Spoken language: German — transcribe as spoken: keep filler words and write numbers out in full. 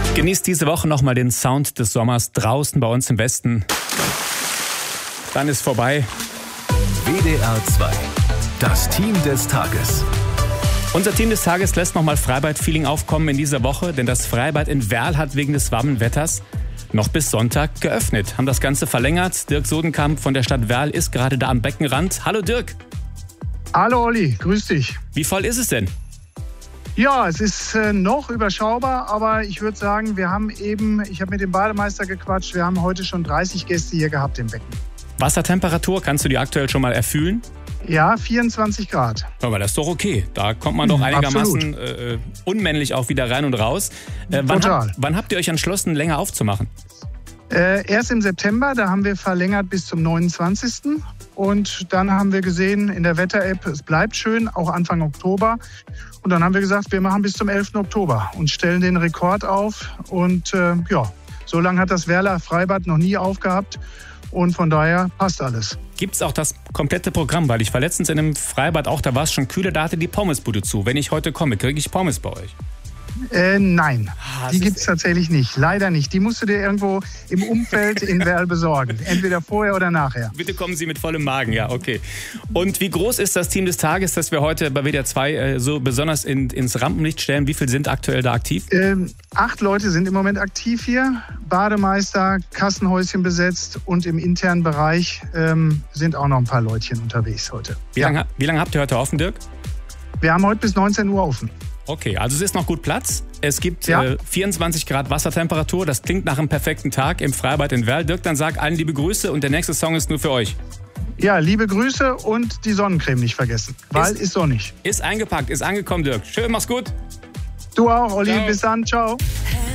Genießt diese Woche nochmal den Sound des Sommers draußen bei uns im Westen. Dann ist vorbei. W D R zwei, das Team des Tages. Unser Team des Tages lässt nochmal Freibad-Feeling aufkommen in dieser Woche, denn das Freibad in Werl hat wegen des warmen Wetters noch bis Sonntag geöffnet. Haben das Ganze verlängert. Dirk Sodenkamp von der Stadt Werl ist gerade da am Beckenrand. Hallo Dirk. Hallo Olli, grüß dich. Wie voll ist es denn? Ja, es ist äh, noch überschaubar, aber ich würde sagen, wir haben eben, ich habe mit dem Bademeister gequatscht, wir haben heute schon dreißig Gäste hier gehabt im Becken. Wassertemperatur, kannst du die aktuell schon mal erfühlen? Ja, vierundzwanzig Grad. Aber das ist doch okay. Da kommt man doch einigermaßen äh, unmännlich auch wieder rein und raus. Äh, wann, Total. hab, wann habt ihr euch entschlossen, länger aufzumachen? Äh, erst im September, da haben wir verlängert bis zum neunundzwanzigsten Und dann haben wir gesehen in der Wetter-App, es bleibt schön, auch Anfang Oktober. Und dann haben wir gesagt, wir machen bis zum elften Oktober und stellen den Rekord auf. Und äh, ja, so lange hat das Werler Freibad noch nie aufgehabt. Und von daher passt alles. Gibt es auch das komplette Programm? Weil ich war letztens in einem Freibad auch, da war es schon kühler, da hatte die Pommesbude zu. Wenn ich heute komme, kriege ich Pommes bei euch? Äh, nein, Ah, die gibt es tatsächlich nicht. Leider nicht. Die musst du dir irgendwo im Umfeld in Werl besorgen. Entweder vorher oder nachher. Bitte kommen Sie mit vollem Magen, ja, okay. Und wie groß ist das Team des Tages, das wir heute bei W D R zwei äh, so besonders in, ins Rampenlicht stellen? Wie viele sind aktuell da aktiv? Ähm, acht Leute sind im Moment aktiv hier. Bademeister, Kassenhäuschen besetzt und im internen Bereich ähm, sind auch noch ein paar Leutchen unterwegs heute. Wie, ja. lange, wie lange habt ihr heute offen, Dirk? Wir haben heute bis neunzehn Uhr offen. Okay, also es ist noch gut Platz. Es gibt Ja. äh, vierundzwanzig Grad Wassertemperatur. Das klingt nach einem perfekten Tag im Freibad in Werl. Dirk, dann sag allen liebe Grüße und der nächste Song ist nur für euch. Ja, liebe Grüße und die Sonnencreme nicht vergessen, weil Ist- ist sonnig. Ist eingepackt, ist angekommen, Dirk. Schön, mach's gut. Du auch, Olli. Ciao. Bis dann. Ciao. Hey.